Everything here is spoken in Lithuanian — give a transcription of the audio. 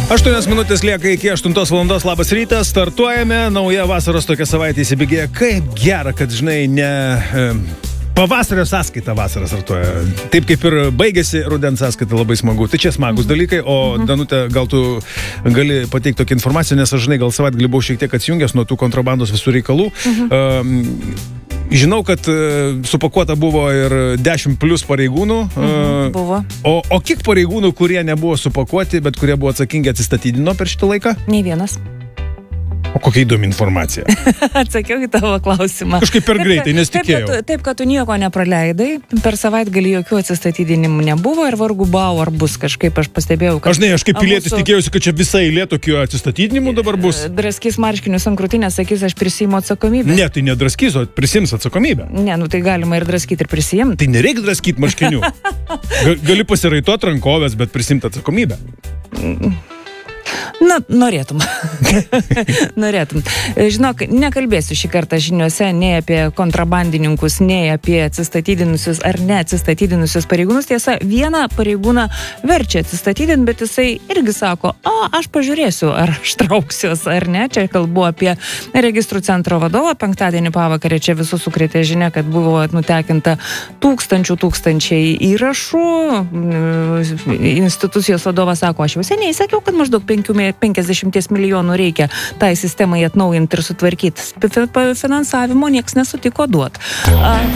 8 minutės lieka iki 8 valandos. Labas rytas, startuojame. Nauja vasaros tokia savaitė įsibėgėja. Kaip gera, kad, žinai, ne pavasario sąskaita vasarą startuoja. Taip kaip ir baigėsi rudens sąskaita, labai smagu. Tai čia smagus dalykai, o Danute, gal tu gali pateikti tokią informaciją, nes aš, žinai, gal savaitgalį buvau šiek tiek atsijungęs nuo tų kontrabandos visų reikalų. Žinau, kad supakuota buvo ir 10 plus pareigūnų. Buvo. O kiek pareigūnų, kurie nebuvo supakuoti, bet kurie buvo atsakingi, atsistatydino per šitą laiką? Nei vienas. O kokia įdomi informacija. Atsakiau į tavo klausimą. Kažkaip per greitai, nesitikėjau. Taip, kad tu nieko nepraleidai. Per savaitgalį jokių atsistatydinimų nebuvo ir vargu bau ar bus. Kažkaip aš pastebėjau, kad... Aš kaip pilietis tikėjausi, kad čia visa eilė tokių atsistatydinimų dabar bus. Draskys marškinius ant krūtinės, sakys, aš prisiimu atsakomybę. Ne, tai nedraskys, o prisims atsakomybę. Ne, tai galima ir draskyti, ir prisiimti. Tai nereikia draskyti marškinių. Gali pasiraituoti rankovės, bet prisimti atsakomybę. Na, norėtum. Žinok, nekalbėsiu šį kartą žiniuose nei apie kontrabandininkus, nei apie atsistatydinusius ar neatsistatydinusius pareigūnus. Tiesa, vieną pareigūną verčia atsistatydinti, bet jisai irgi sako, aš pažiūrėsiu, ar aš trauksiuos ar ne. Čia kalbu apie registrų centro vadovą. Penktadienį pavakarė čia visus sukrėtė žinia, kad buvo nutekinta tūkstančiai įrašų. Institucijos vadovas sako, aš jau seniai sakiau, kad maždaug 50 milijonų reikia tai sistemai atnaujinti ir sutvarkyti. Finansavimo nieks nesutiko duoti.